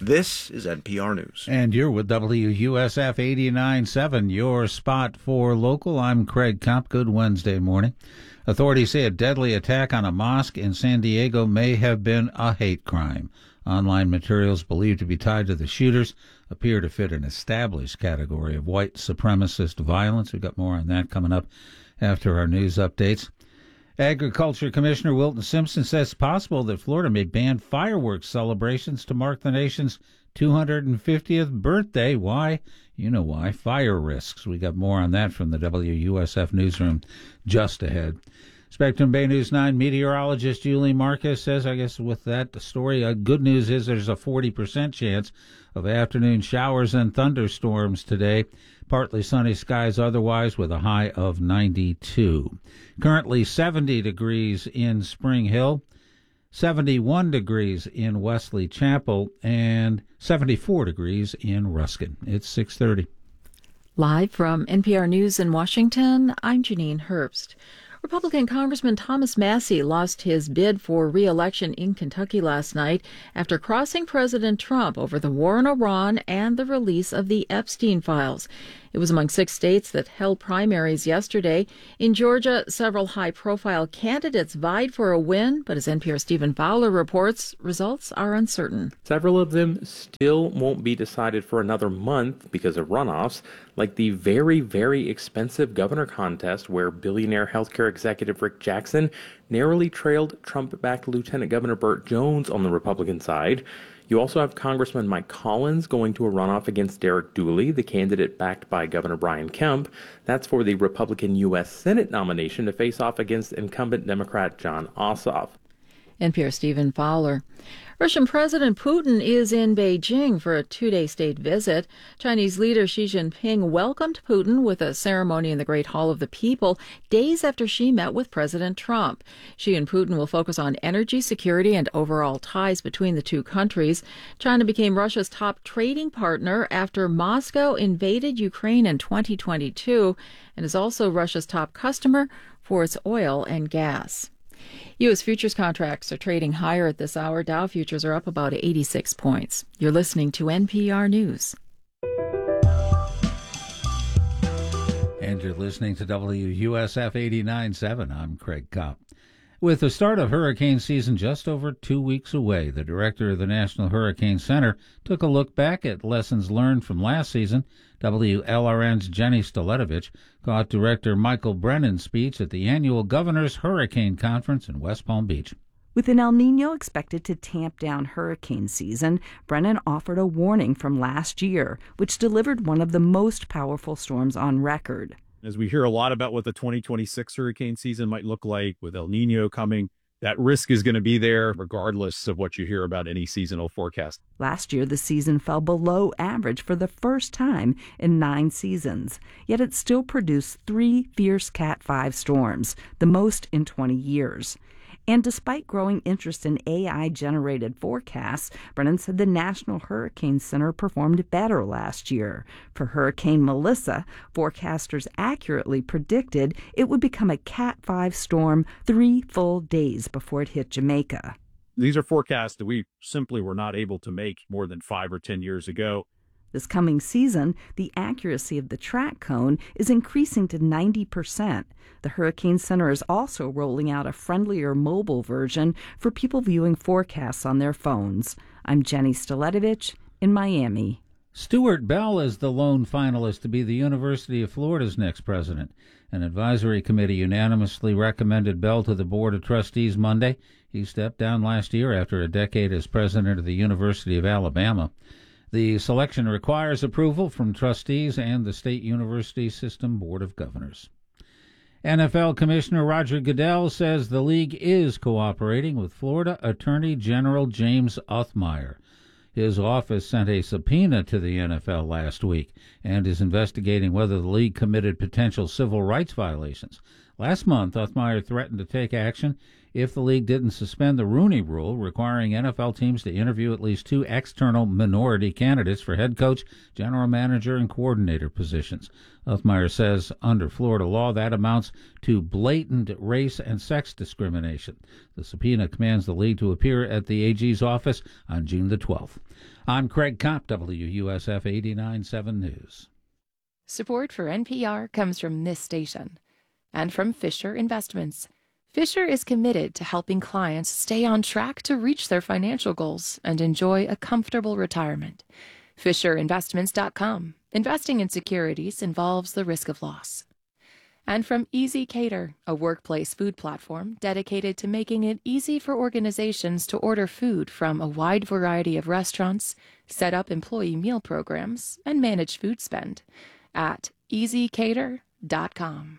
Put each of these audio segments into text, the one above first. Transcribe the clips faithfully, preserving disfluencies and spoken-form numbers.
This is N P R News. And you're with W U S F eighty-nine point seven, your spot for local. I'm Craig Kopp. Good Wednesday morning. Authorities say a deadly attack on a mosque in San Diego may have been a hate crime. Online materials believed to be tied to the shooters appear to fit an established category of white supremacist violence. We've got more on that coming up after our news updates. Agriculture Commissioner Wilton Simpson says it's possible that Florida may ban fireworks celebrations to mark the nation's two hundred fiftieth birthday. Why? You know why. Fire risks. We got more on that from the W U S F newsroom just ahead. Spectrum Bay News nine meteorologist Julie Marcus says, I guess with that story, uh, good news is there's a forty percent chance of afternoon showers and thunderstorms today. Partly sunny skies otherwise with a high of ninety-two. Currently seventy degrees in Spring Hill, seventy-one degrees in Wesley Chapel, and seventy-four degrees in Ruskin. It's six thirty. Live from N P R News in Washington, I'm Janine Herbst. Republican Congressman Thomas Massie lost his bid for re-election in Kentucky last night after crossing President Trump over the war in Iran and the release of the Epstein files. It was among six states that held primaries yesterday. In Georgia, several high-profile candidates vied for a win, but as N P R's Stephen Fowler reports, results are uncertain. Several of them still won't be decided for another month because of runoffs, like the very, very expensive governor contest where billionaire healthcare executive Rick Jackson narrowly trailed Trump-backed Lieutenant Governor Burt Jones on the Republican side. You also have Congressman Mike Collins going to a runoff against Derek Dooley, the candidate backed by Governor Brian Kemp. That's for the Republican U S Senate nomination to face off against incumbent Democrat Jon Ossoff. N P R's Stephen Fowler. Russian President Putin is in Beijing for a two-day state visit. Chinese leader Xi Jinping welcomed Putin with a ceremony in the Great Hall of the People days after Xi met with President Trump. Xi and Putin will focus on energy security and overall ties between the two countries. China became Russia's top trading partner after Moscow invaded Ukraine in twenty twenty-two and is also Russia's top customer for its oil and gas. U S futures contracts are trading higher at this hour. Dow futures are up about eighty-six points. You're listening to N P R News. And you're listening to W U S F eighty-nine point seven. I'm Craig Kopp. With the start of hurricane season just over two weeks away, the director of the National Hurricane Center took a look back at lessons learned from last season. W L R N's Jenny Staletovich caught Director Michael Brennan's speech at the annual Governor's Hurricane Conference in West Palm Beach. With an El Nino expected to tamp down hurricane season, Brennan offered a warning from last year, which delivered one of the most powerful storms on record. As we hear a lot about what the twenty twenty-six hurricane season might look like with El Nino coming, that risk is going to be there regardless of what you hear about any seasonal forecast. Last year, the season fell below average for the first time in nine seasons, yet it still produced three fierce Cat five storms, the most in twenty years. And despite growing interest in A I-generated forecasts, Brennan said the National Hurricane Center performed better last year. For Hurricane Melissa, forecasters accurately predicted it would become a Cat five storm three full days before it hit Jamaica. These are forecasts that we simply were not able to make more than five or ten years ago. This coming season, the accuracy of the track cone is increasing to ninety percent. The Hurricane Center is also rolling out a friendlier mobile version for people viewing forecasts on their phones. I'm Jenny Staletovich in Miami. Stuart Bell is the lone finalist to be the University of Florida's next president. An advisory committee unanimously recommended Bell to the Board of Trustees Monday. He stepped down last year after a decade as president of the University of Alabama. The selection requires approval from trustees and the State University System Board of Governors. N F L Commissioner Roger Goodell says the league is cooperating with Florida Attorney General James Othmeyer. His office sent a subpoena to the N F L last week and is investigating whether the league committed potential civil rights violations. Last month, Uthmeyer threatened to take action if the league didn't suspend the Rooney Rule, requiring N F L teams to interview at least two external minority candidates for head coach, general manager, and coordinator positions. Uthmeyer says under Florida law, that amounts to blatant race and sex discrimination. The subpoena commands the league to appear at the A G's office on June the twelfth. I'm Craig Kopp, W U S F eighty-nine point seven News. Support for N P R comes from this station and from Fisher Investments. Fisher is committed to helping clients stay on track to reach their financial goals and enjoy a comfortable retirement. Fisher Investments dot com. Investing in securities involves the risk of loss. And from Easy Cater, a workplace food platform dedicated to making it easy for organizations to order food from a wide variety of restaurants, set up employee meal programs, and manage food spend at easy cater dot com.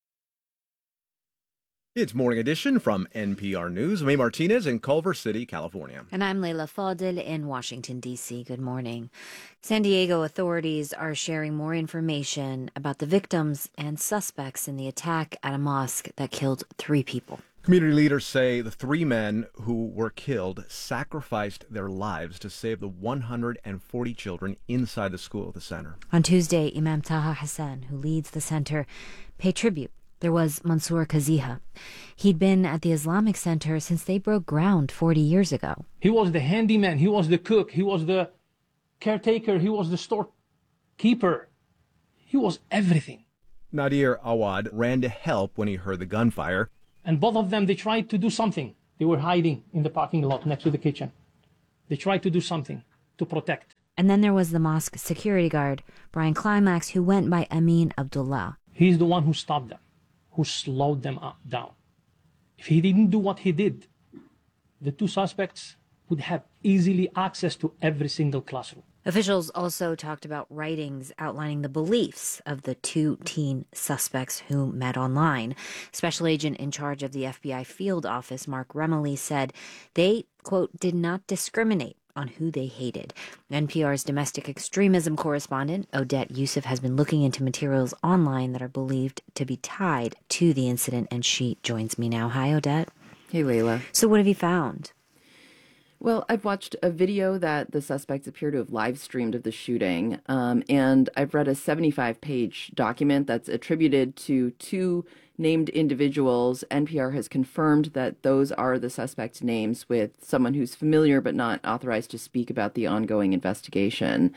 It's Morning Edition from N P R News. May Martinez in Culver City, California. And I'm Leila Fadel in Washington, D C Good morning. San Diego authorities are sharing more information about the victims and suspects in the attack at a mosque that killed three people. Community leaders say the three men who were killed sacrificed their lives to save the one hundred forty children inside the school at the center. On Tuesday, Imam Taha Hassan, who leads the center, paid tribute. There was Mansour Kaziha. He'd been at the Islamic Center since they broke ground forty years ago. He was the handyman, he was the cook, he was the caretaker, he was the storekeeper. He was everything. Nadir Awad ran to help when he heard the gunfire. And both of them, they tried to do something. They were hiding in the parking lot next to the kitchen. They tried to do something to protect. And then there was the mosque security guard, Brian Climax, who went by Amin Abdullah. He's the one who stopped them, who slowed them up, down. If he didn't do what he did, the two suspects would have easily access to every single classroom. Officials also talked about writings outlining the beliefs of the two teen suspects who met online. Special agent in charge of the F B I field office, Mark Remley, said they, quote, did not discriminate on who they hated. N P R's domestic extremism correspondent, Odette Youssef, has been looking into materials online that are believed to be tied to the incident, and she joins me now. Hi, Odette. Hey, Layla. So what have you found? Well, I've watched a video that the suspects appear to have live streamed of the shooting, um, and I've read a seventy-five page document that's attributed to two named individuals. N P R has confirmed that those are the suspects' names, with someone who's familiar but not authorized to speak about the ongoing investigation.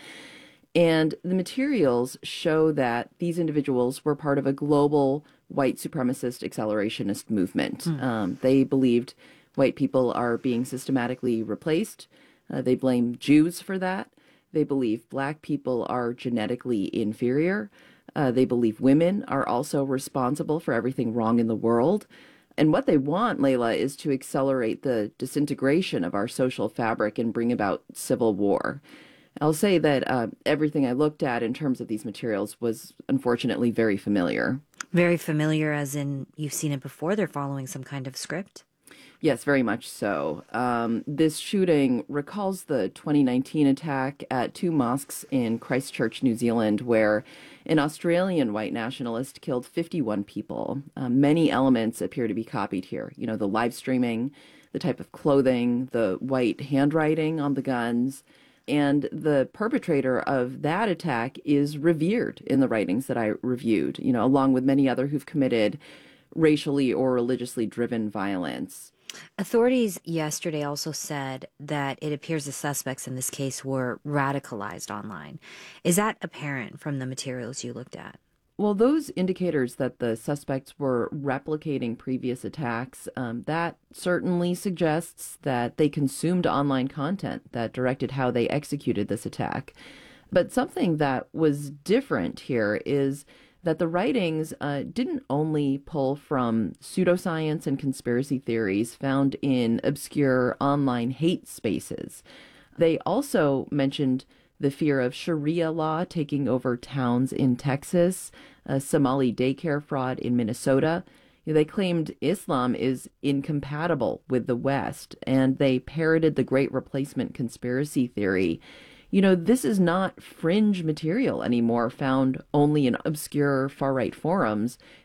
And the materials show that these individuals were part of a global white supremacist accelerationist movement. Mm. Um, they believed white people are being systematically replaced. Uh, they blame Jews for that. They believe black people are genetically inferior. Uh, they believe women are also responsible for everything wrong in the world. And what they want, Layla, is to accelerate the disintegration of our social fabric and bring about civil war. I'll say that uh, everything I looked at in terms of these materials was unfortunately very familiar. Very familiar as in you've seen it before? They're following some kind of script? Yes, very much so. Um, this shooting recalls the twenty nineteen attack at two mosques in Christchurch, New Zealand, where an Australian white nationalist killed fifty-one people. Um, many elements appear to be copied here. You know, the live streaming, the type of clothing, the white handwriting on the guns. And the perpetrator of that attack is revered in the writings that I reviewed, you know, along with many other who've committed racially or religiously driven violence. Authorities yesterday also said that it appears the suspects in this case were radicalized online. Is that apparent from the materials you looked at? Well, those indicators that the suspects were replicating previous attacks, um, that certainly suggests that they consumed online content that directed how they executed this attack. But something that was different here is that the writings uh, didn't only pull from pseudoscience and conspiracy theories found in obscure online hate spaces. They also mentioned the fear of Sharia law taking over towns in Texas, a Somali daycare fraud in Minnesota. They claimed Islam is incompatible with the West, and they parroted the Great Replacement conspiracy theory. You know, this is not fringe material anymore found only in obscure far-right forums.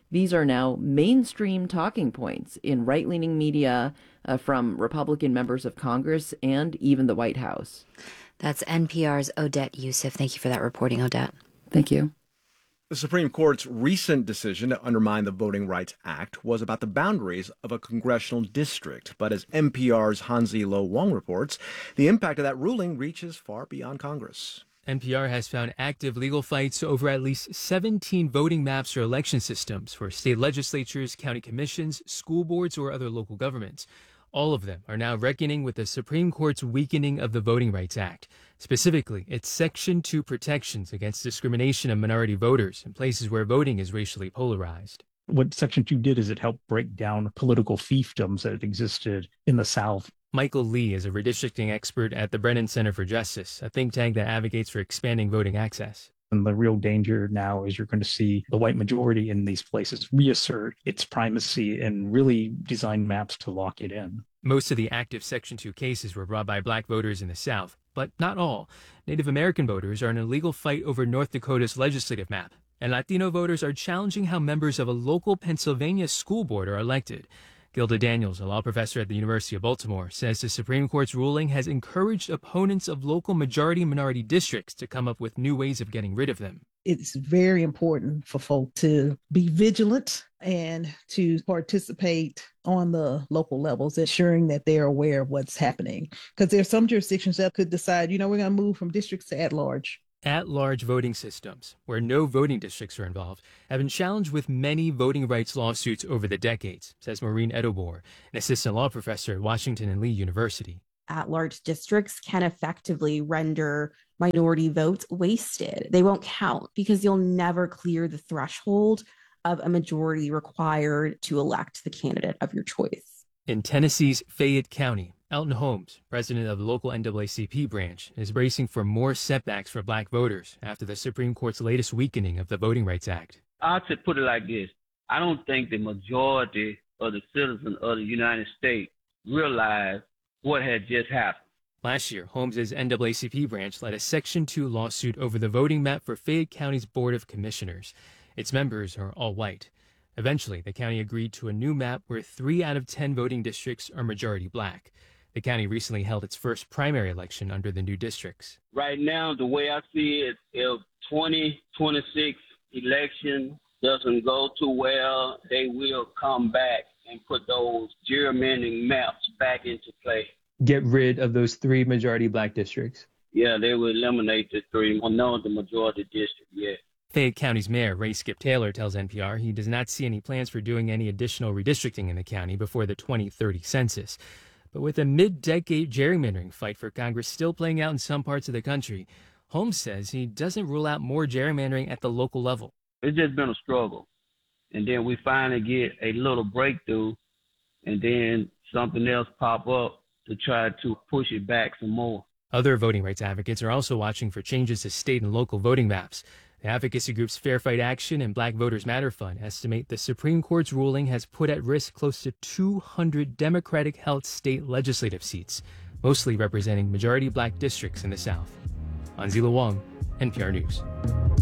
These are now mainstream talking points in right-leaning media, uh, from Republican members of Congress and even the White House. That's N P R's Odette Youssef. Thank you for that reporting, Odette. Thank you. The Supreme Court's recent decision to undermine the Voting Rights Act was about the boundaries of a congressional district. But as N P R's Hansi Lo Wong reports, the impact of that ruling reaches far beyond Congress. N P R has found active legal fights over at least seventeen voting maps or election systems for state legislatures, county commissions, school boards, or other local governments. All of them are now reckoning with the Supreme Court's weakening of the Voting Rights Act, specifically its Section two protections against discrimination of minority voters in places where voting is racially polarized. What Section two did is it helped break down political fiefdoms that existed in the South. Michael Lee is a redistricting expert at the Brennan Center for Justice, a think tank that advocates for expanding voting access. And the real danger now is you're going to see the white majority in these places reassert its primacy and really design maps to lock it in. Most of the active Section two cases were brought by black voters in the South, but not all. Native American voters are in a legal fight over North Dakota's legislative map, and Latino voters are challenging how members of a local Pennsylvania school board are elected. Gilda Daniels, a law professor at the University of Baltimore, says the Supreme Court's ruling has encouraged opponents of local majority-minority districts to come up with new ways of getting rid of them. It's very important for folk to be vigilant and to participate on the local levels, ensuring that they're aware of what's happening. Because there are some jurisdictions that could decide, you know, we're going to move from districts to at-large. At-large voting systems, where no voting districts are involved, have been challenged with many voting rights lawsuits over the decades, says Maureen Edobor, an assistant law professor at Washington and Lee University. At-large districts can effectively render minority votes wasted. They won't count because you'll never clear the threshold of a majority required to elect the candidate of your choice. In Tennessee's Fayette County, Elton Holmes, president of the local N double A C P branch, is bracing for more setbacks for black voters after the Supreme Court's latest weakening of the Voting Rights Act. I'll just put it like this. I don't think the majority of the citizens of the United States realize what had just happened. Last year, Holmes' N double A C P branch led a Section two lawsuit over the voting map for Fayette County's Board of Commissioners. Its members are all white. Eventually, the county agreed to a new map where three out of ten voting districts are majority black. The county recently held its first primary election under the new districts. Right now, the way I see it, if twenty twenty-six election doesn't go too well, they will come back and put those gerrymandering maps back into play. Get rid of those three majority black districts. Yeah, they will eliminate the three. Well, no, the majority district, yeah. Fayette County's mayor, Ray Skip Taylor, tells N P R he does not see any plans for doing any additional redistricting in the county before the twenty thirty census. But with a mid-decade gerrymandering fight for Congress still playing out in some parts of the country, Holmes says he doesn't rule out more gerrymandering at the local level. It's just been a struggle. And then we finally get a little breakthrough, and then something else pop up to try to push it back some more. Other voting rights advocates are also watching for changes to state and local voting maps. The advocacy groups Fair Fight Action and Black Voters Matter Fund estimate the Supreme Court's ruling has put at risk close to two hundred Democratic-held state legislative seats, mostly representing majority black districts in the South. Hansi Lo Wong, N P R News.